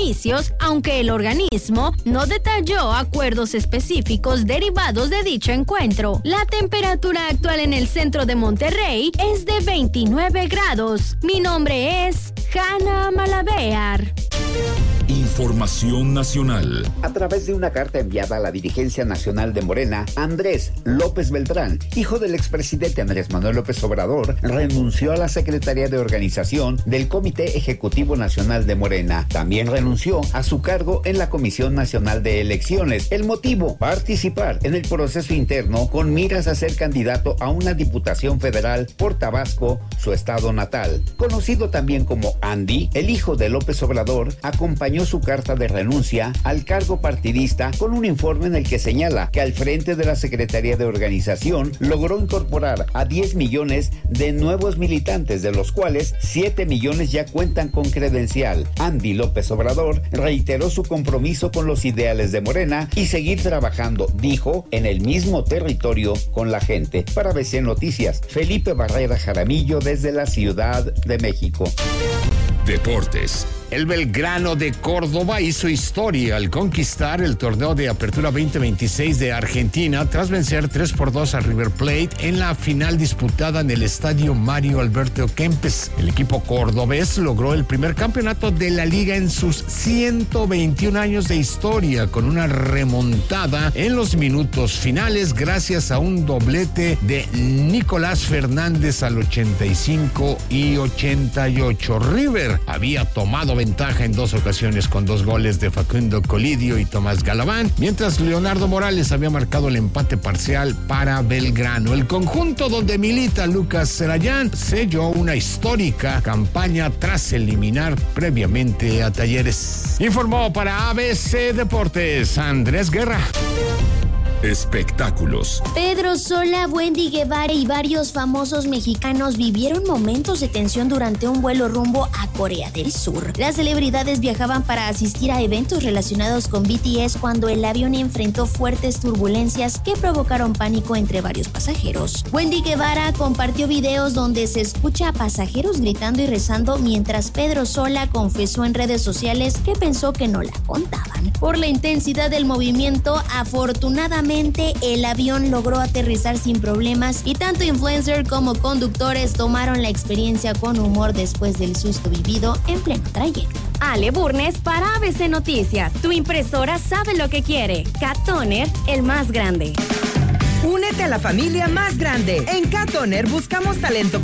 comicios, aunque el organismo no detalló acuerdos específicos derivados de dicho encuentro. La temperatura actual en el centro de Monterrey es de 29 grados. Mi nombre es Hanna Malavear. Información nacional. A través de una carta enviada a la dirigencia nacional de Morena, Andrés López Beltrán, hijo del expresidente Andrés Manuel López Obrador, renunció a la Secretaría de Organización del Comité Ejecutivo Nacional de Morena. También renunció a su cargo en la Comisión Nacional de Elecciones. El motivo: participar en el proceso interno con miras a ser candidato a una diputación federal por Tabasco, su estado natal. Conocido también como Andy, el hijo de López Obrador, acompañó su carta de renuncia al cargo partidista con un informe en el que señala que al frente de la Secretaría de Organización logró incorporar a 10 millones de nuevos militantes, de los cuales 7 millones ya cuentan con credencial. Andy López Obrador reiteró su compromiso con los ideales de Morena y seguir trabajando, dijo, en el mismo territorio con la gente. Para ABC Noticias, Felipe Barrera Jaramillo desde la Ciudad de México. Deportes. El Belgrano de Córdoba hizo historia al conquistar el torneo de Apertura 2026 de Argentina tras vencer 3-2 a River Plate en la final disputada en el estadio Mario Alberto Kempes. El equipo cordobés logró el primer campeonato de la liga en sus 121 años de historia con una remontada en los minutos finales gracias a un doblete de Nicolás Fernández al 85 y 88. River había tomado ventaja en 2 ocasiones con 2 goles de Facundo Colidio y Tomás Galván, mientras Leonardo Morales había marcado el empate parcial para Belgrano. El conjunto donde milita Lucas Serayán selló una histórica campaña tras eliminar previamente a Talleres. Informó para ABC Deportes Andrés Guerra. Espectáculos. Pedro Sola, Wendy Guevara y varios famosos mexicanos vivieron momentos de tensión durante un vuelo rumbo a Corea del Sur. Las celebridades viajaban para asistir a eventos relacionados con BTS cuando el avión enfrentó fuertes turbulencias que provocaron pánico entre varios pasajeros. Wendy Guevara compartió videos donde se escucha a pasajeros gritando y rezando, mientras Pedro Sola confesó en redes sociales que pensó que no la contaban. Por la intensidad del movimiento, afortunadamente el avión logró aterrizar sin problemas y tanto influencer como conductores tomaron la experiencia con humor después del susto vivido en pleno trayecto. Ale Burnes para ABC Noticias. Tu impresora sabe lo que quiere. Cat Toner, el más grande. Únete a la familia más grande. En Cat Toner buscamos talento